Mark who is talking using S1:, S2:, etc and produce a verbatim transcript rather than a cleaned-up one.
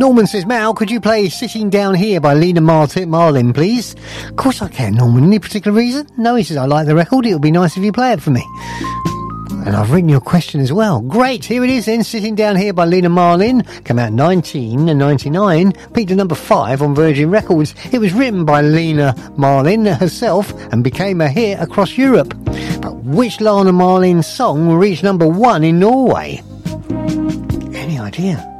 S1: Norman says, Mal, could you play Sitting Down Here by Lena Martin Marlin, please? Of course I can, Norman. Any particular reason? No, he says, I like the record. It would be nice if you play it for me. And I've written your question as well. Great, here it is then, Sitting Down Here by Lena Marlin. Came out in nineteen ninety-nine, peaked at number five on Virgin Records. It was written by Lena Marlin herself and became a hit across Europe. But which Lena Marlin song reached number one in Norway? Any idea?